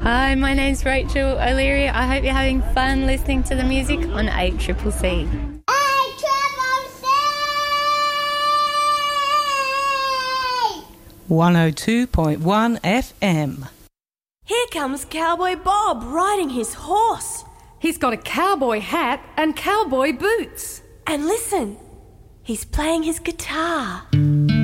Hi, my name's Rachel O'Leary. I hope you're having fun listening to the music on 8CCC. 102.1 FM. Here comes Cowboy Bob riding his horse. He's got a cowboy hat and cowboy boots. And listen, he's playing his guitar.